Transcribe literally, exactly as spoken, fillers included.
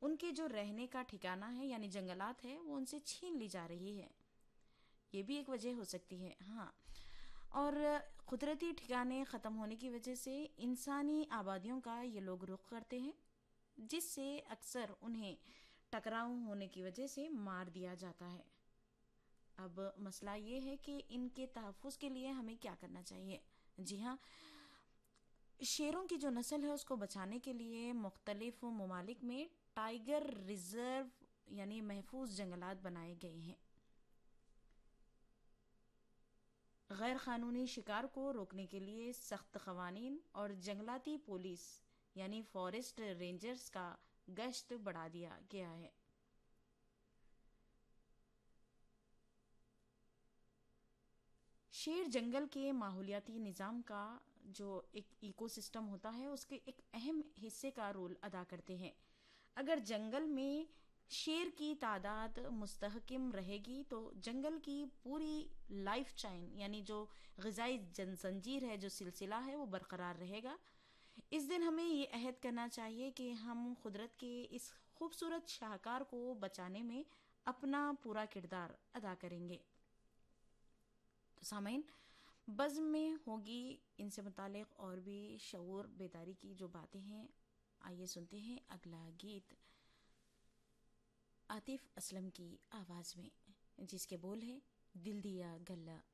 ان کے جو رہنے کا ٹھکانہ ہے یعنی جنگلات ہے وہ ان سے چھین لی جا رہی ہے. یہ بھی ایک وجہ ہو سکتی ہے. ہاں، اور قدرتی ٹھکانے ختم ہونے کی وجہ سے انسانی آبادیوں کا یہ لوگ رخ کرتے ہیں، جس سے اکثر انہیں ٹکراؤ ہونے کی وجہ سے مار دیا جاتا ہے. اب مسئلہ یہ ہے کہ ان کے تحفظ کے لیے ہمیں کیا کرنا چاہیے. جی ہاں، شیروں کی جو نسل ہے اس کو بچانے کے لیے مختلف ممالک میں ٹائیگر ریزرو یعنی محفوظ جنگلات بنائے گئے ہیں. غیر قانونی شکار کو روکنے کے لیے سخت قوانین اور جنگلاتی پولیس یعنی فارسٹ رینجرز کا گشت بڑھا دیا گیا ہے. شیر جنگل کے ماحولیاتی نظام کا جو ایک ایکو سسٹم ہوتا ہے اس کے ایک اہم حصے کا رول ادا کرتے ہیں. اگر جنگل میں شیر کی تعداد مستحکم رہے گی تو جنگل کی پوری لائف چین یعنی جو غذائی جن زنجیر ہے، جو سلسلہ ہے، وہ برقرار رہے گا. اس دن ہمیں یہ عہد کرنا چاہیے کہ ہم قدرت کے اس خوبصورت شاہکار کو بچانے میں اپنا پورا کردار ادا کریں گے. تو سامعین، بزم میں ہوگی ان سے متعلق اور بھی شعور بیداری کی جو باتیں ہیں. آئیے سنتے ہیں اگلا گیت عاطف اسلم کی آواز میں، جس کے بول ہے دل دیا گلہ